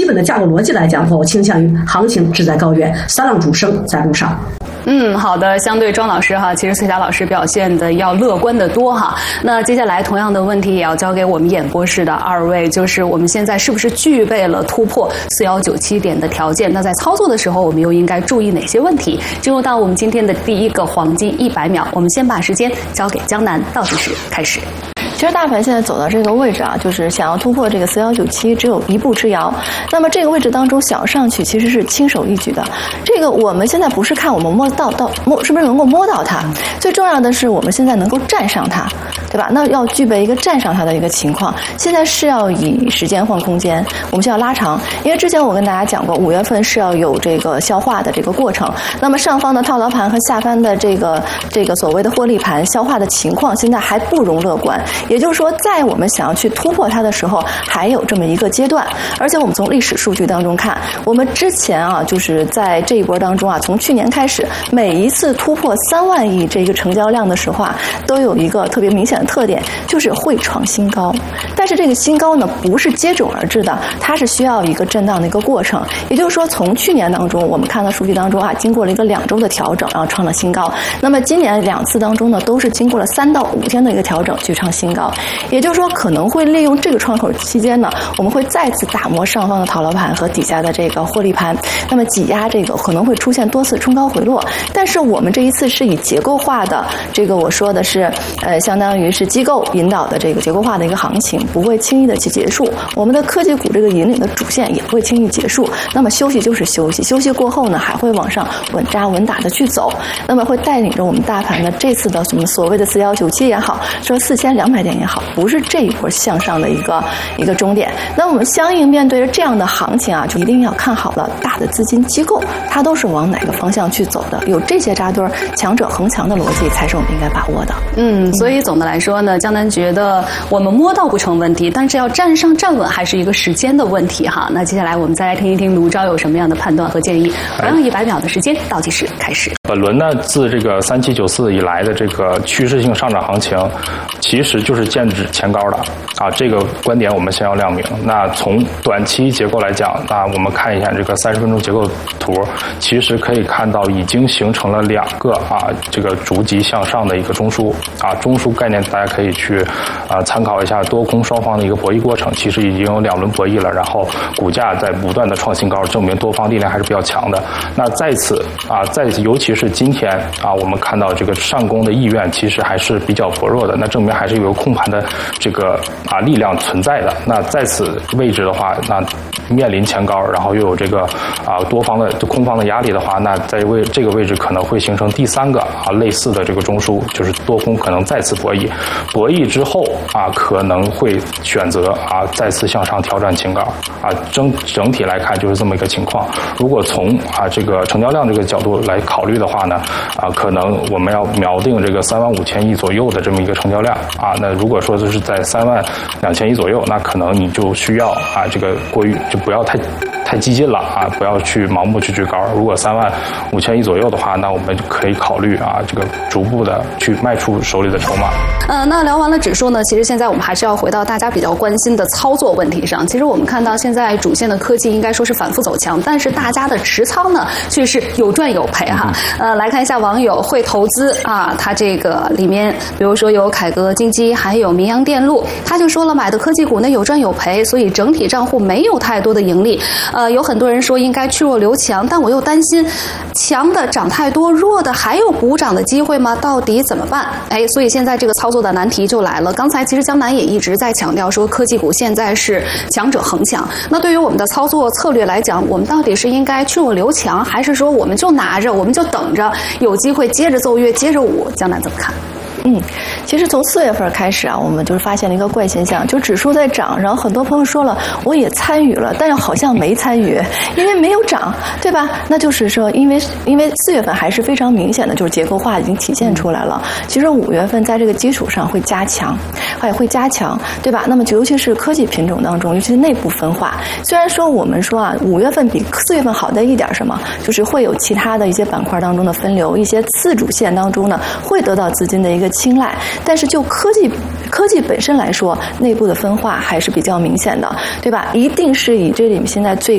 本的架构逻辑来讲的话，我倾向于行情志在高原，三浪主升在路上。 好的，相对庄老师哈，其实翠霞老师表现的要乐观的多哈。那接下来同样的问题也要交给我们演播室的二位，就是我们现在是不是具备了突破4197点的条件？那在操作的时候，我们又应该注意哪些问题？进入到我们今天的第一个黄金100秒，我们先把时间交给江南倒计时开始。 其实大盘现在走到这个位置啊，就是想要突破这个4197，只有一步之遥。那么这个位置当中想要上去，其实是轻手一举的。这个我们现在不是看我们摸是不是能够摸到它，最重要的是我们现在能够站上它，对吧？那要具备一个站上它的一个情况。现在是要以时间换空间，我们需要拉长，因为之前我跟大家讲过，5月份是要有这个消化的这个过程。那么上方的套牢盘和下方的这个所谓的获利盘消化的情况，现在还不容乐观。也就是说，在我们想要去突破它的时候，还有这么一个阶段。而且我们从历史数据当中看，我们之前啊，就是在这一波当中啊，从去年开始，每一次突破3万亿这个成交量的时候啊，都有一个特别明显的特点，就是会创新高。但是这个新高呢，不是接踵而至的，它是需要一个震荡的一个过程。也就是说，从去年当中我们看到数据当中啊，经过了一个2周的调整，然后创了新高。那么今年2次当中呢，都是经过了3到5天的一个调整去创新高。也就是说，可能会利用这个窗口期间呢，我们会再次打磨上方的套牢盘和底下的这个获利盘，那么挤压这个可能会出现多次冲高回落。但是我们这一次是以结构化的，这个我说的是相当于是机构引导的这个结构化的一个行情，不会轻易的去结束。我们的科技股这个引领的主线也不会轻易结束。那么休息就是休息，休息过后呢，还会往上稳扎稳打的去走，那么会带领着我们大盘的这次的什么所谓的4197也好，说4200点也好，不是这一波向上的一个终点。那我们相应面对着这样的行情啊，就一定要看好了大的资金机构它都是往哪个方向去走的，有这些扎堆强者恒强的逻辑才是我们应该把握的。 所以总的来说呢，江南觉得我们摸到不成问题，但是要站上站稳还是一个时间的问题哈。那接下来我们再来听一听卢钊有什么样的判断和建议。同样100秒的时间倒计时开始。 本轮呢，自这个3794以来的这个趋势性上涨行情，其实就是剑指前高的啊，这个观点我们先要亮明。那从短期结构来讲，那我们看一下这个30分钟结构图，其实可以看到已经形成了2个这个逐级向上的一个中枢啊，中枢概念大家可以去参考一下多空双方的一个博弈过程，其实已经有2轮博弈了，然后股价在不断的创新高，证明多方力量还是比较强的。那在此尤其是今天我们看到这个上攻的意愿其实还是比较薄弱的，那证明还是有控盘的这个力量存在的。那在此位置的话，那面临前高，然后又有这个多方的空方的压力的话，那在这个位置可能会形成第3个类似的这个中枢，就是多空可能再次博弈，博弈之后可能会选择再次向上挑战前高整体来看就是这么一个情况。如果从这个成交量这个角度来考虑的话呢，可能我们要瞄定这个35000亿左右的这么一个成交量那如果说就是在32000亿左右，那可能你就需要这个就不要太激进了不要去盲目去追高。如果35000亿左右的话，那我们就可以考虑这个逐步的去卖出手里的筹码。 那聊完了指数呢，其实现在我们还是要回到大家比较关心的操作问题上。其实我们看到现在主线的科技应该说是反复走强，但是大家的持仓呢却是有赚有赔哈。来看一下网友会投资它这个里面比如说有凯格金基还有明阳电路，他就说了买的科技股呢有赚有赔，所以整体账户没有太多的盈利。有很多人说应该去弱留强，但我又担心强的涨太多，弱的还有补涨的机会吗？到底怎么办？所以现在这个操作的难题就来了。刚才其实江南也一直在强调说科技股现在是强者恒强。那对于我们的操作策略来讲，我们到底是应该去弱留强，还是说我们就拿着，我们就等着有机会接着奏乐接着舞？江南怎么看？ 其实从4月份开始我们就是发现了一个怪现象，就指数在涨，然后很多朋友说了我也参与了，但又好像没参与，因为没有涨，对吧？那就是说因为4月份还是非常明显的，就是结构化已经体现出来了。其实5月份在这个基础上会加强，对吧？那么尤其是科技品种当中，尤其是内部分化。虽然说我们说5月份比4月份好在一点什么，就是会有其他的一些板块当中的分流，一些次主线当中呢会得到资金的一个青睐，但是就科技本身来说，内部的分化还是比较明显的，对吧？一定是以这里面现在最